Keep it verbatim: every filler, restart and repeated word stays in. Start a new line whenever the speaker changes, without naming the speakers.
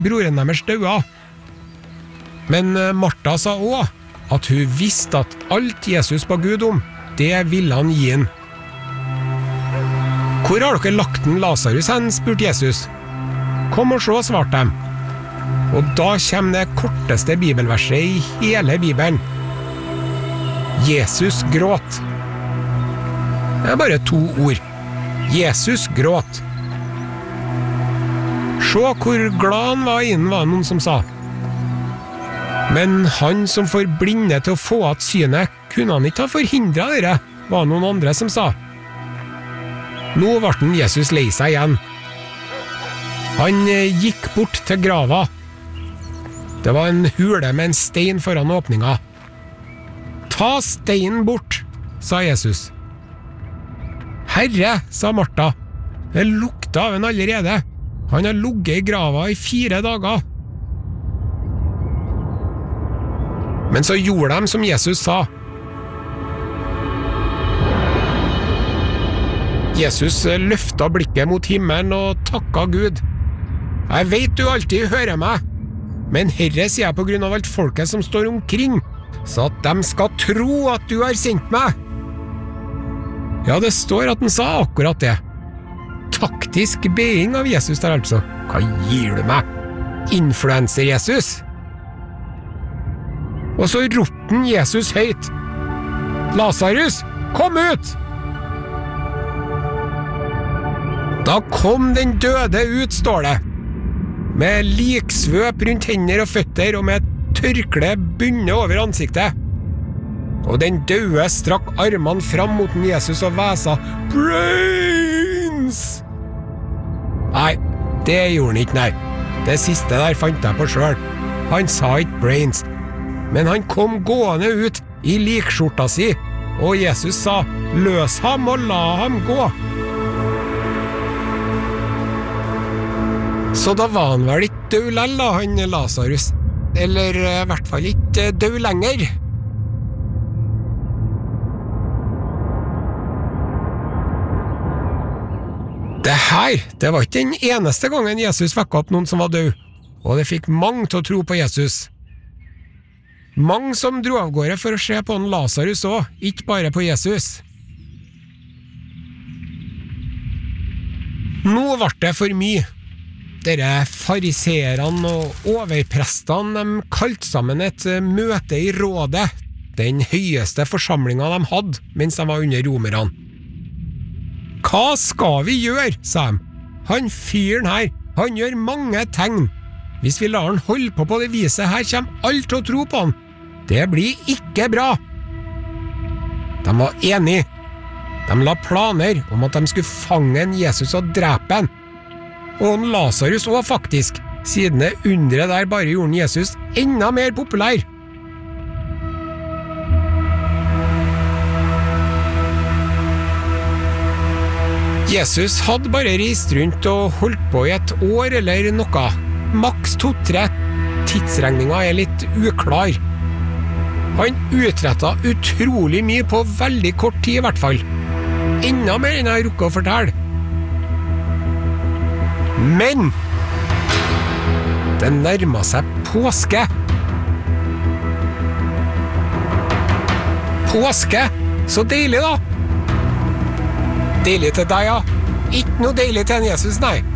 broren deres døde. Men Martha sa også at hun visste at alt Jesus ba Gud om, det ville han gi han. Hvor har dere lagt den Lazarus hen, spurte Jesus. Kom og se, svarte de. Og da kommer det korteste bibelverset i hele Bibelen. Jesus gråt. Det er bare to ord. Jesus gråt. Se hvor glad han var innen, var det noen som sa. Men han som får blinde til å få at synet, kunne han ikke ha forhindret dere, var noen andre som sa. Nå ble den Jesus lei seg igjen. Han gikk bort til grava. Det var en hule med en stein foran åpninga. Ta steinen bort, sa Jesus. Herre, sa Martha, det lukta av en allerede. Han har ligget i grava i fire dager. Men så gjorde de som Jesus sa. Jesus løftet blikket mot himmelen og takket Gud. Jeg vet du alltid hører meg, men herre sier jeg på grunn av alt folket som står omkring, så at de skal tro at du har sendt meg. Ja, det står at han sa akkurat det. Taktisk being av Jesus der altså. Hva gir du meg? Influencer Jesus? Og så ropte han Jesus høyt. Lazarus, kom ut! Da kom den døde ut, står det. Med liksvøp rundt hender og føtter og med et tørkle bundet over ansiktet. Og den døde strakk armene fram mot Jesus og væsa Brains! Nei, det gjorde han ikke, nei. Det siste der fant jeg på selv. Han sa ikke Brains. Men han kom gående ut i likskjorta si, og Jesus sa, løs ham og la ham gå. Så da var han vel ikke død lell da, han Lazarus. Eller i hvert fall ikke død lenger. Det her, det var ikke den eneste gangen Jesus vekket opp noen som var død, og det fikk mange til å tro på Jesus. Mange som dro av gårde for å se på en Lazarus også, ikke bare på Jesus. Nå ble det for mye. Dere fariserene og overprestene, de kalte sammen et møte i rådet, den høyeste forsamlingen de hadde mens de var under romerne. Hva skal vi gjøre, sa de. Han fyren her, han gjør mange tegn. Hvis vi lar han holde på på det viset her, kommer alle til å tro på han. Det blir ikke bra. De var enige. De la planer om at de skulle fange en Jesus og drepe han. Og en Lazarus også faktisk, siden det underet der bare gjorde Jesus enda mer populær. Jesus hadde bare reist rundt og holdt på i et år eller noe. Maks to-tre. Tidsregningen er litt uklar. Han utrettet utrolig mye på veldig kort tid i hvert fall. Enda mer enn jeg rukket å fortelle. Men det nærmet seg påske. Påske? Så deilig da. Deilig til deg, ja. Ikke noe deilig til en Jesus, nei.